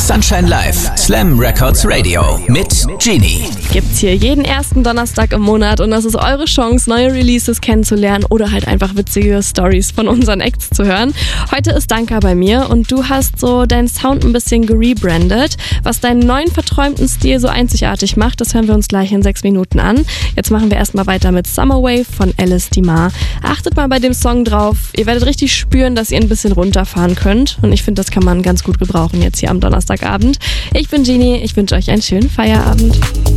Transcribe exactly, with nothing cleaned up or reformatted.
Sunshine Live, Slam Records Radio mit Genie. Gibt's hier jeden ersten Donnerstag im Monat und das ist eure Chance, neue Releases kennenzulernen oder halt einfach witzige Stories von unseren Acts zu hören. Heute ist Danka bei mir und du hast so deinen Sound ein bisschen gerebrandet. Was deinen neuen verträumten Stil so einzigartig macht, das hören wir uns gleich in sechs Minuten an. Jetzt machen wir erstmal weiter mit Summer Wave von Alice Dimar. Achtet mal bei dem Song drauf, ihr werdet richtig spüren, dass ihr ein bisschen runterfahren könnt und ich finde, das kann man ganz gut gebrauchen jetzt hier am Donnerstagabend. Ich bin Genie, ich wünsche euch einen schönen Feierabend.